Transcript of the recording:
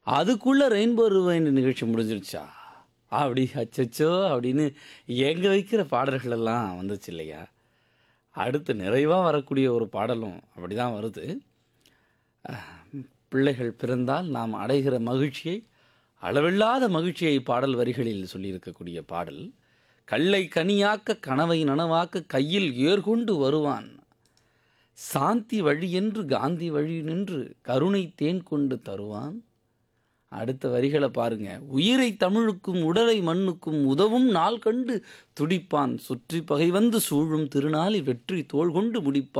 அதுக்குள்ள rainbow rewind நிகழ்ச்சி முடிஞ்சிருச்சா? அப்படி அச்சச்சோ! அப்படின்னு ஏங்க வைக்கிற பாடல்கள் எல்லாம் வந்துச்சு இல்லையா? அடுத்து நிறைவா வரக்கூடிய ஒரு பாடலும் அப்படிதான் வருது. பிள்ளைகள் பிறந்தால் நாம் அடைகிற மகிழ்ச்சியை, அளவில்லாத மகிழ்ச்சியை பாடல் வரிகளில் சொல்லியிருக்கக்கூடிய பாடல். கல்லை கனியாக்க கனவை நனவாக்க கையில் ஏர்கொண்டு வருவான். சாந்தி வழியென்று காந்தி வழி நின்று கருணை தேன் கொண்டு தருவான். அடுத்த வரிகளை பாருங்க. உயிரை தமிழுக்கும் உடலை மண்ணுக்கும் உதவும் நாள் கண்டு துடிப்பான். சுற்றி பகை வந்து சூழும் திருநாளி வெற்றி தோள் கொண்டு முடிப்பான்.